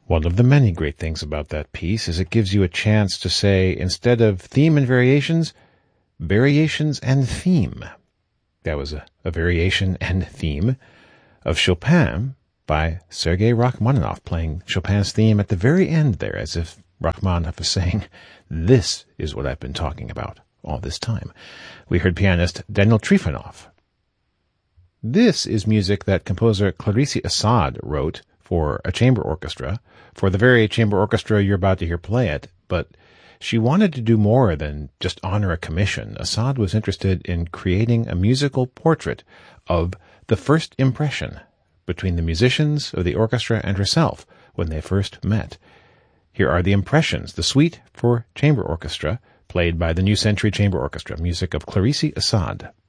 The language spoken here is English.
One of the many great things about that piece is it gives you a chance to say, instead of theme and variations, variations and theme. That was a variation and theme of Chopin by Sergei Rachmaninoff, playing Chopin's theme at the very end there, as if Rachmaninoff is saying, this is what I've been talking about all this time. We heard pianist Daniel Trifonov. This is music that composer Clarice Assad wrote for a chamber orchestra, for the very chamber orchestra you're about to hear play it, but she wanted to do more than just honor a commission. Assad was interested in creating a musical portrait of the first impression between the musicians of the orchestra and herself when they first met. Here are the impressions, the suite for chamber orchestra, played by the New Century Chamber Orchestra, music of Clarice Assad.